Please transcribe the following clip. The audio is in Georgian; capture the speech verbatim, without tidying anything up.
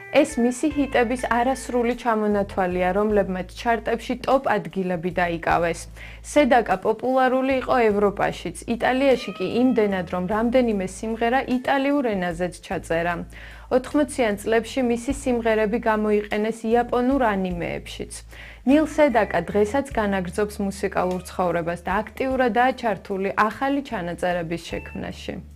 ეს მისი ჰიტების არასრული ჩამონათვალია, რომლებმაც ჩარტებში ტოპ ადგილები დაიკავეს. სედაკა პოპულარული იყო ევროპაშიც, იტალიაში კი იმდენად, რომ რამდენიმე სიმღერა იტალიურ ენაზეც ჩაწერა. ოთხმოციან წლებში მისი სიმღერები გამოიყენეს იაპონურ ანიმეებშიც. ნილ სედაკა დღესაც განაგრძობს მუსიკალურ ცხოვრებას და აქტიურადაა ჩართული ახალი ჩანაწერების შექმნაში.